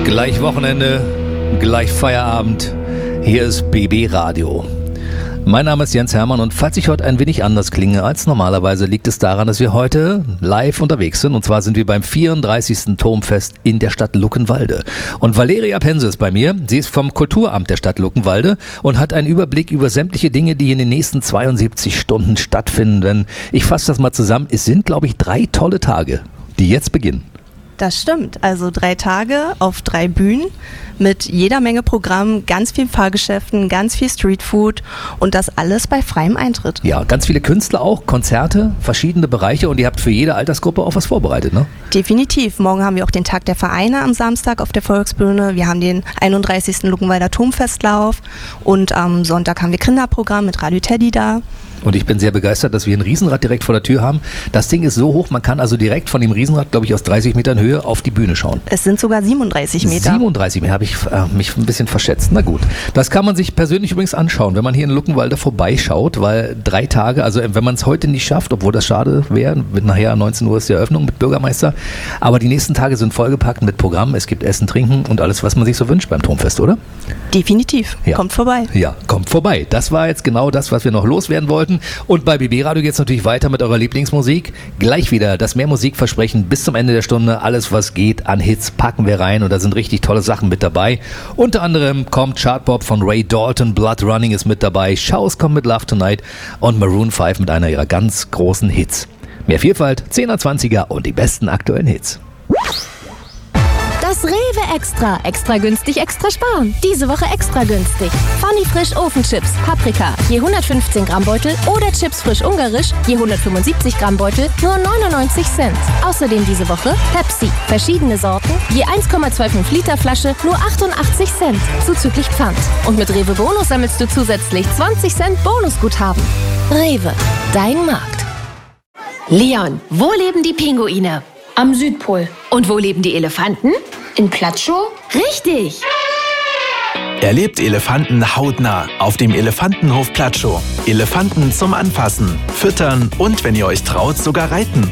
Gleich Wochenende, gleich Feierabend. Hier ist BB Radio. Mein Name ist Jens Hermann und falls ich heute ein wenig anders klinge als normalerweise, liegt es daran, dass wir heute live unterwegs sind. Und zwar sind wir beim 34. Turmfest in der Stadt Luckenwalde. Und Valeria Pense ist bei mir. Sie ist vom Kulturamt der Stadt Luckenwalde und hat einen Überblick über sämtliche Dinge, die in den nächsten 72 Stunden stattfinden. Denn ich fasse das mal zusammen. Es sind, glaube ich, 3 tolle Tage, die jetzt beginnen. Das stimmt. Also 3 Tage auf 3 Bühnen mit jeder Menge Programm, ganz viel Fahrgeschäften, ganz viel Streetfood und das alles bei freiem Eintritt. Ja, ganz viele Künstler auch, Konzerte, verschiedene Bereiche und ihr habt für jede Altersgruppe auch was vorbereitet, ne? Definitiv. Morgen haben wir auch den Tag der Vereine am Samstag auf der Volksbühne. Wir haben den 31. Luckenwalder Turmfestlauf und am Sonntag haben wir Kinderprogramm mit Radio Teddy da. Und ich bin sehr begeistert, dass wir ein Riesenrad direkt vor der Tür haben. Das Ding ist so hoch, man kann also direkt von dem Riesenrad, glaube ich, aus 30 Metern Höhe auf die Bühne schauen. Es sind sogar 37 Meter. 37 Meter, habe ich mich ein bisschen verschätzt. Na gut, das kann man sich persönlich übrigens anschauen, wenn man hier in Luckenwalde vorbeischaut, weil 3 Tage, also wenn man es heute nicht schafft, obwohl das schade wäre, nachher 19 Uhr ist die Eröffnung mit Bürgermeister, aber die nächsten Tage sind vollgepackt mit Programm, es gibt Essen, Trinken und alles, was man sich so wünscht beim Turmfest, oder? Definitiv, ja. Kommt vorbei. Ja, kommt vorbei. Das war jetzt genau das, was wir noch loswerden wollten. Und bei BB Radio geht es natürlich weiter mit eurer Lieblingsmusik. Gleich wieder das mehr Musikversprechen bis zum Ende der Stunde. Alles, was geht an Hits, packen wir rein und da sind richtig tolle Sachen mit dabei. Unter anderem kommt Chartpop von Ray Dalton, Blood Running ist mit dabei, Shows kommt mit Love Tonight und Maroon 5 mit einer ihrer ganz großen Hits. Mehr Vielfalt, 10er, 20er und die besten aktuellen Hits. Das Rewe Extra. Extra günstig, extra sparen. Diese Woche extra günstig. Funny Frisch Ofenchips, Paprika, je 115 Gramm Beutel oder Chips frisch ungarisch, je 175 Gramm Beutel, nur 99 Cent. Außerdem diese Woche Pepsi, verschiedene Sorten, je 1,25 Liter Flasche, nur 88 Cent, zuzüglich Pfand. Und mit Rewe Bonus sammelst du zusätzlich 20 Cent Bonusguthaben. Rewe, dein Markt. Leon, wo leben die Pinguine? Am Südpol. Und wo leben die Elefanten? In Platschow? Richtig! Erlebt Elefanten hautnah auf dem Elefantenhof Platschow. Elefanten zum Anfassen, Füttern und, wenn ihr euch traut, sogar reiten.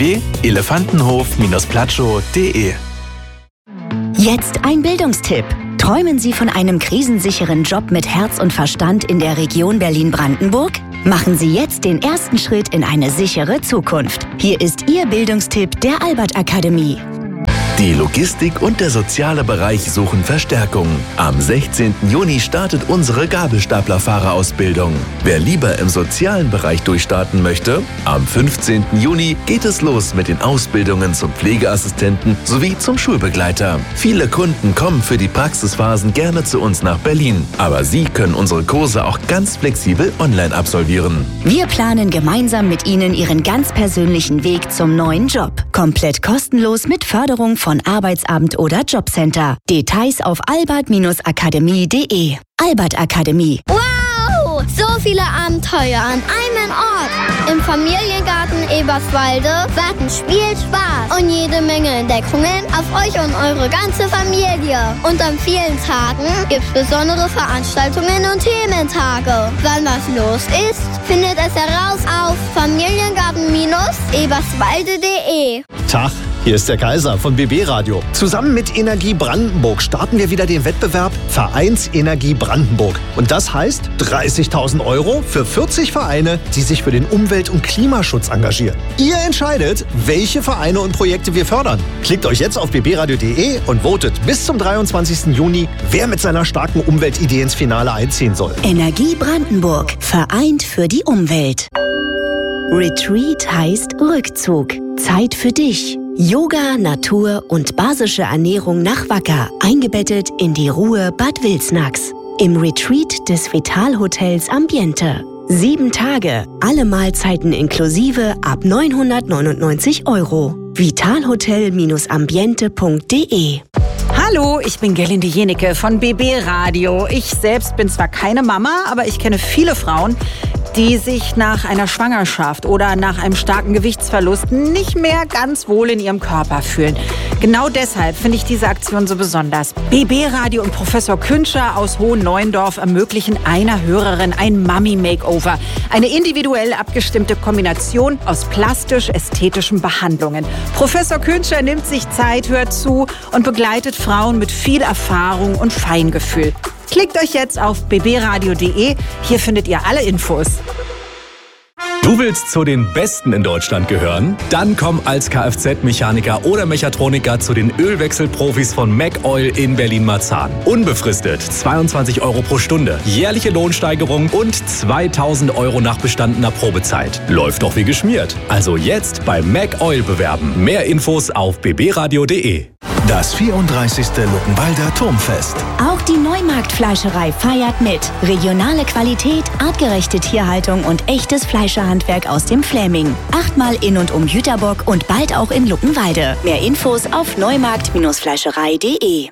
www.elefantenhof-platschow.de. Jetzt ein Bildungstipp. Träumen Sie von einem krisensicheren Job mit Herz und Verstand in der Region Berlin-Brandenburg? Machen Sie jetzt den ersten Schritt in eine sichere Zukunft. Hier ist Ihr Bildungstipp der Albert Akademie. Die Logistik und der soziale Bereich suchen Verstärkung. Am 16. Juni startet unsere Gabelstaplerfahrerausbildung. Wer lieber im sozialen Bereich durchstarten möchte, am 15. Juni geht es los mit den Ausbildungen zum Pflegeassistenten sowie zum Schulbegleiter. Viele Kunden kommen für die Praxisphasen gerne zu uns nach Berlin, aber Sie können unsere Kurse auch ganz flexibel online absolvieren. Wir planen gemeinsam mit Ihnen Ihren ganz persönlichen Weg zum neuen Job. Komplett kostenlos mit Förderung von Arbeitsamt oder Jobcenter. Details auf albert-akademie.de. Albert Akademie. Wow! So viele Abenteuer an einem Ort. Im Familiengarten Eberswalde warten Spiel, Spaß und jede Menge Entdeckungen auf euch und eure ganze Familie. Und an vielen Tagen gibt's besondere Veranstaltungen und Thementage. Wann was los ist, findet es heraus auf familiengarten-eberswalde.de. Tag, hier ist der Kaiser von BB Radio. Zusammen mit Energie Brandenburg starten wir wieder den Wettbewerb Vereinsenergie Brandenburg. Und das heißt 30.000 € für 40 Vereine, die sich für den Umwelt- und Klimaschutz engagieren. Ihr entscheidet, welche Vereine und Projekte wir fördern. Klickt euch jetzt auf bbradio.de und votet bis zum 23. Juni, wer mit seiner starken Umweltidee ins Finale einziehen soll. Energie Brandenburg. Vereint für die Umwelt. Retreat heißt Rückzug. Zeit für dich. Yoga, Natur und basische Ernährung nach Wacker, eingebettet in die Ruhe Bad Wilsnax. Im Retreat des Vitalhotels Ambiente. 7 Tage, alle Mahlzeiten inklusive ab 999 €. vitalhotel-ambiente.de. Hallo, ich bin Gerlinde Jenecke von BB Radio. Ich selbst bin zwar keine Mama, aber ich kenne viele Frauen, die sich nach einer Schwangerschaft oder nach einem starken Gewichtsverlust nicht mehr ganz wohl in ihrem Körper fühlen. Genau deshalb finde ich diese Aktion so besonders. BB Radio und Professor Künscher aus Hohenneuendorf ermöglichen einer Hörerin ein Mummy-Makeover. Eine individuell abgestimmte Kombination aus plastisch-ästhetischen Behandlungen. Professor Künscher nimmt sich Zeit, hört zu und begleitet Frauen mit viel Erfahrung und Feingefühl. Klickt euch jetzt auf bbradio.de. Hier findet ihr alle Infos. Du willst zu den Besten in Deutschland gehören? Dann komm als Kfz-Mechaniker oder Mechatroniker zu den Ölwechselprofis von MacOil in Berlin-Marzahn. Unbefristet 22 € pro Stunde, jährliche Lohnsteigerung und 2.000 € nach bestandener Probezeit. Läuft doch wie geschmiert. Also jetzt bei MacOil bewerben. Mehr Infos auf bbradio.de. Das 34. Luckenwalder Turmfest. Auch die Neumarktfleischerei feiert mit. Regionale Qualität, artgerechte Tierhaltung und echtes Fleischerhandwerk aus dem Fläming. 8-mal in und um Jüterbock und bald auch in Luckenwalde. Mehr Infos auf neumarkt-fleischerei.de.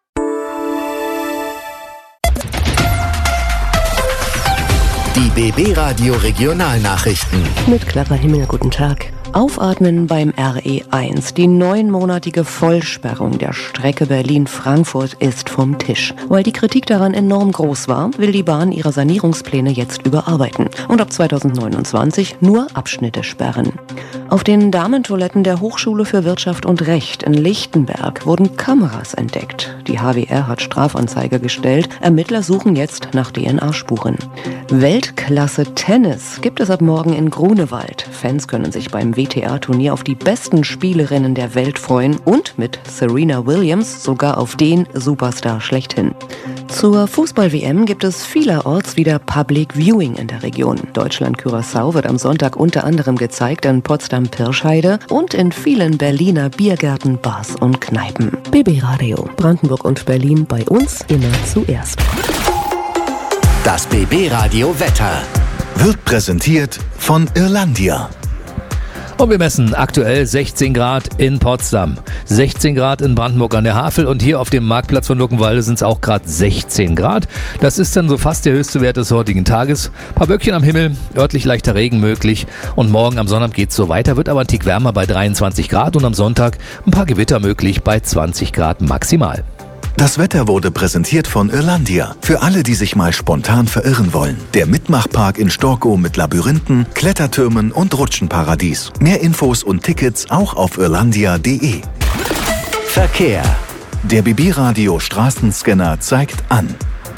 Die BB Radio Regionalnachrichten. Mit Clara Himmel, guten Tag. Aufatmen beim RE1. Die 9-monatige Vollsperrung der Strecke Berlin-Frankfurt ist vom Tisch. Weil die Kritik daran enorm groß war, will die Bahn ihre Sanierungspläne jetzt überarbeiten und ab 2029 nur Abschnitte sperren. Auf den Damentoiletten der Hochschule für Wirtschaft und Recht in Lichtenberg wurden Kameras entdeckt. Die HWR hat Strafanzeige gestellt. Ermittler suchen jetzt nach DNA-Spuren. Weltklasse Tennis gibt es ab morgen in Grunewald. Fans können sich beim WTA-Turnier auf die besten Spielerinnen der Welt freuen und mit Serena Williams sogar auf den Superstar schlechthin. Zur Fußball-WM gibt es vielerorts wieder Public Viewing in der Region. Deutschland-Curaçao wird am Sonntag unter anderem gezeigt in Potsdam-Pirscheide und in vielen Berliner Biergärten, Bars und Kneipen. BB Radio, Brandenburg und Berlin, bei uns immer zuerst. Das BB Radio Wetter wird präsentiert von Irlandia. Und wir messen aktuell 16 Grad in Potsdam, 16 Grad in Brandenburg an der Havel und hier auf dem Marktplatz von Luckenwalde sind es auch gerade 16 Grad. Das ist dann so fast der höchste Wert des heutigen Tages. Ein paar Wölkchen am Himmel, örtlich leichter Regen möglich und morgen am Sonnabend geht es so weiter, wird aber ein Tick wärmer bei 23 Grad und am Sonntag ein paar Gewitter möglich bei 20 Grad maximal. Das Wetter wurde präsentiert von Irlandia. Für alle, die sich mal spontan verirren wollen. Der Mitmachpark in Storkow mit Labyrinthen, Klettertürmen und Rutschenparadies. Mehr Infos und Tickets auch auf irlandia.de. Verkehr. Der BB Radio Straßenscanner zeigt an.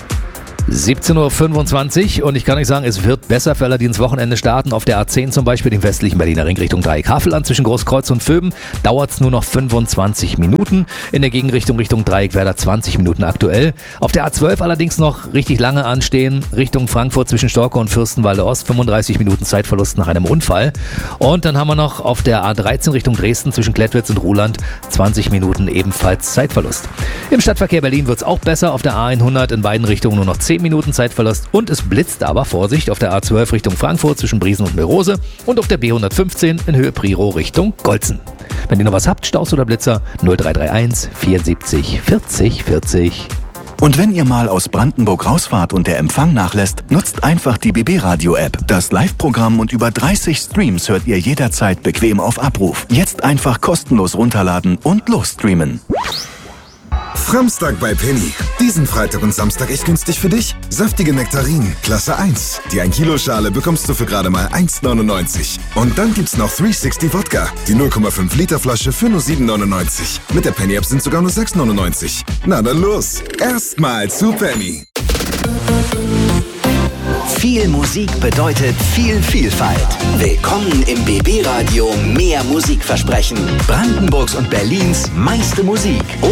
17.25 Uhr und ich kann euch sagen, es wird besser für alle, die ins Wochenende starten. Auf der A10 zum Beispiel, den westlichen Berliner Ring Richtung Dreieck-Havelland zwischen Großkreuz und Vöben, dauert es nur noch 25 Minuten. In der Gegenrichtung Richtung Dreieckwerder 20 Minuten aktuell. Auf der A12 allerdings noch richtig lange anstehen, Richtung Frankfurt zwischen Storkow und Fürstenwalde Ost, 35 Minuten Zeitverlust nach einem Unfall. Und dann haben wir noch auf der A13 Richtung Dresden zwischen Klettwitz und Ruhland 20 Minuten ebenfalls Zeitverlust. Im Stadtverkehr Berlin wird es auch besser, auf der A100 in beiden Richtungen nur noch 10 Minuten Zeitverlust und es blitzt aber, Vorsicht, auf der A12 Richtung Frankfurt zwischen Briesen und Merose und auf der B115 in Höhe Priro Richtung Golzen. Wenn ihr noch was habt, Staus oder Blitzer, 0331 74 40 40. Und wenn ihr mal aus Brandenburg rausfahrt und der Empfang nachlässt, nutzt einfach die BB Radio App. Das Live-Programm und über 30 Streams hört ihr jederzeit bequem auf Abruf. Jetzt einfach kostenlos runterladen und losstreamen. Framstag bei Penny. Diesen Freitag und Samstag echt günstig für dich. Saftige Nektarinen, Klasse 1. Die 1 Kilo Schale bekommst du für gerade mal 1,99. Und dann gibt's noch 360 Wodka. Die 0,5 Liter Flasche für nur 7,99. Mit der Penny App sind sogar nur 6,99. Na dann los. Erstmal zu Penny. Viel Musik bedeutet viel Vielfalt. Willkommen im BB Radio Mehr Musikversprechen. Brandenburgs und Berlins meiste Musik.